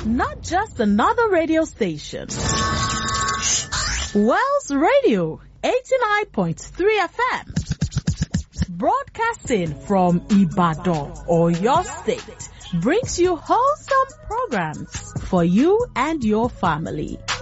not just another radio station. Wells Radio, 89.3 FM. Broadcasting from Ibadan, or your state, brings you wholesome programs for you and your family.